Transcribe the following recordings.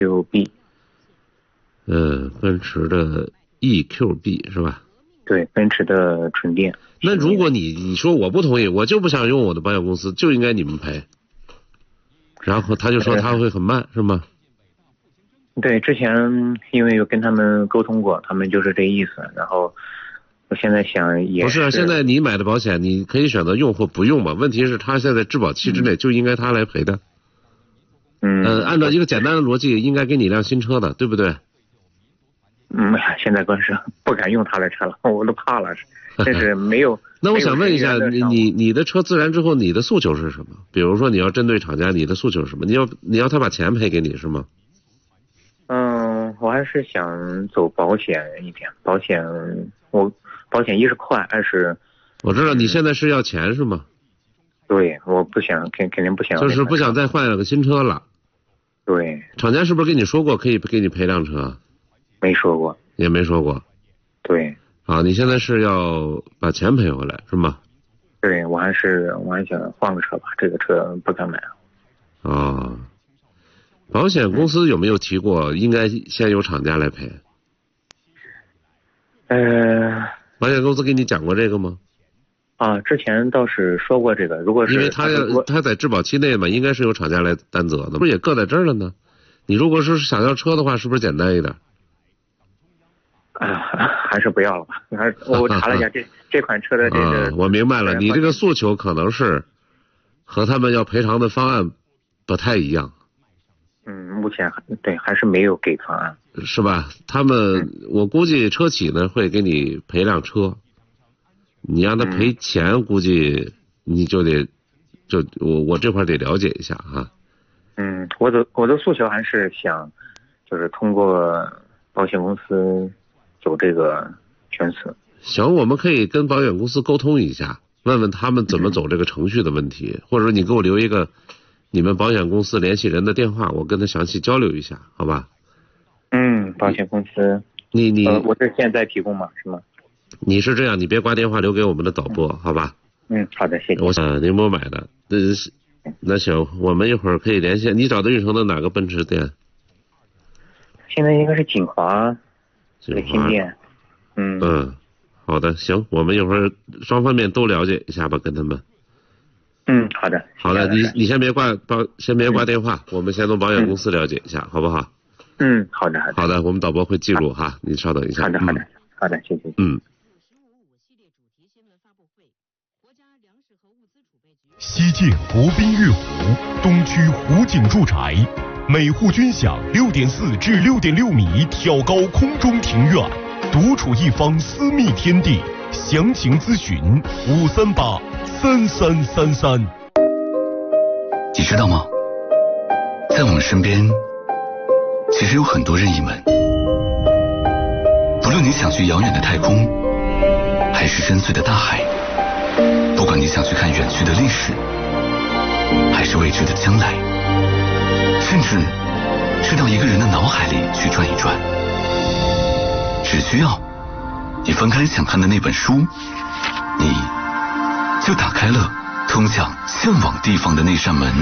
EQB。 奔驰的 EQB 是吧？ 对，奔驰的纯电。 那如果你说我不同意，我就不想用我的保险公司，就应该你们赔。然后他就说他会很慢，是吗？ 对，之前因为有跟他们沟通过，他们就是这意思。然后我现在想也不是啊，现在你买的保险，你可以选择用或不用嘛。问题是他现在质保期之内就应该他来赔的。按照一个简单的逻辑，应该给你一辆新车的，对不对？ 现在更是不敢用他的车了，我都怕了，但是没有。 那我想问一下，你的车自燃之后，你的诉求是什么？比如说你要针对厂家，你的诉求是什么？你要他把钱赔给你是吗？ 我还是想走保险一点。保险一是快，二是我知道你现在是要钱是吗？ 对，我不想，肯定不想， 就是不想再换了个新车了。 对， 厂家是不是跟你说过可以给你赔辆车？ 没说过， 也没说过。 对。 啊，你现在是要把钱赔回来是吗？ 对，我还想换个车吧，这个车不敢买。 保险公司有没有提过应该先由厂家来赔？保险公司给你讲过这个吗？ 之前倒是说过这个，如果是因为他在质保期内嘛，应该是由厂家来担责的，不是也搁在这儿了呢？你如果是想要车的话，是不是简单一点？ 还是不要了吧。我查了一下这款车的这个。 我明白了，你这个诉求可能是和他们要赔偿的方案不太一样。 目前对还是没有给方案， 是吧？他们我估计车企呢会给你赔辆车，你让他赔钱，估计你就得我这块得了解一下啊。 我的诉求还是想就是通过保险公司走这个全责。 行，我们可以跟保险公司沟通一下，问问他们怎么走这个程序的问题，或者你给我留一个你们保险公司联系人的电话，我跟他详细交流一下，好吧？ 保险公司，你我是现在提供吗？是吗？ 你是这样，你别挂电话留给我们的导播，好吧？ 好的，谢谢。 我想宁波买的，那行，我们一会儿可以联系。你找的运城的哪个奔驰店？ 现在应该是锦华的新店。 好的，行，我们一会儿双方面都了解一下吧，跟他们。 好的。 好的，你先别挂电话，我们先从保险公司了解一下，好不好？ 好的。 好的，我们导播会记录哈，你稍等一下。 好的，谢谢。 西晋国宾悦湖东区湖景住宅，每户均享6.4至6.6米挑高空中庭院，独处一方私密天地。详情咨询5383333。 你知道吗？在我们身边，其实有很多任意门。不论你想去遥远的太空，还是深邃的大海，不管你想去看远去的历史，还是未知的将来，甚至是到一个人的脑海里去转一转，只需要你翻开想看的那本书，你就打开了通向向往地方的那扇门。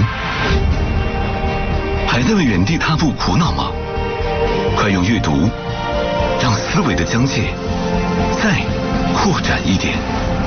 还在为原地踏步苦恼吗？快用阅读让思维的疆界再扩展一点。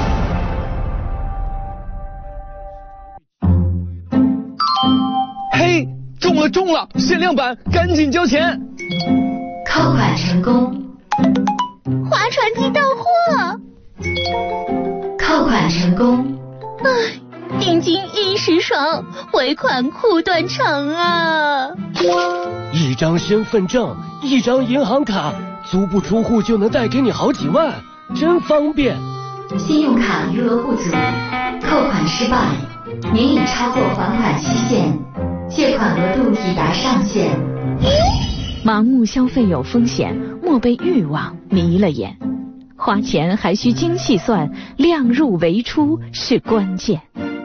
嘿，中了！限量版，赶紧交钱！ 扣款成功， 划船机到货， 扣款成功。 定金10爽，尾款苦短长啊！ 一张身份证，一张银行卡，足不出户就能贷给你好几万，真方便。 信用卡余额不足，扣款失败，您已超过还款期限，借款额度已达上限。 盲目消费有风险，莫被欲望迷了眼。花钱还需精细算，量入为出是关键。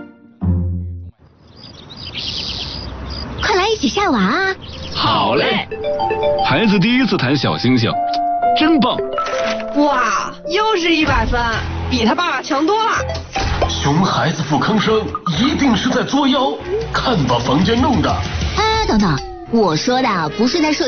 快来一起晒娃啊！ 好嘞！孩子第一次弹小星星，真棒！ 哇，又是100分，比他爸爸强多了。 熊孩子不吭声，一定是在作妖。看把房间弄的。 等等， 我说的不是在社